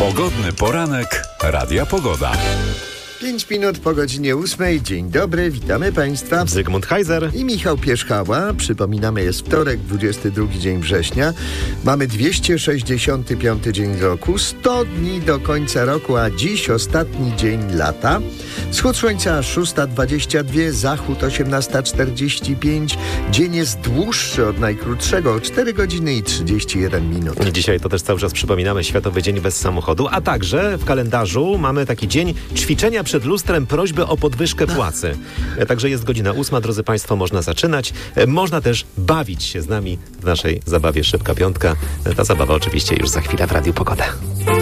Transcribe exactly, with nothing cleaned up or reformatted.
Pogodny poranek Radia Pogoda. Pięć minut po godzinie ósmej. Dzień dobry, witamy Państwa. Zygmunt Heiser I Michał Pierzchała. Przypominamy, jest wtorek, dwudziesty drugi dzień września. Mamy dwieście sześćdziesiąty piąty dzień roku, sto dni do końca roku, a dziś ostatni dzień lata. Wschód słońca szósta dwadzieścia dwa, zachód osiemnasta czterdzieści pięć. Dzień jest dłuższy od najkrótszego o cztery godziny i trzydzieści jeden minut. Dzisiaj to też cały czas przypominamy Światowy Dzień Bez Samochodu, a także w kalendarzu mamy taki dzień ćwiczenia przed lustrem, prośby o podwyżkę płacy. Także jest godzina ósma, drodzy Państwo, można zaczynać. Można też bawić się z nami w naszej zabawie Szybka Piątka. Ta zabawa oczywiście już za chwilę w Radiu Pogoda.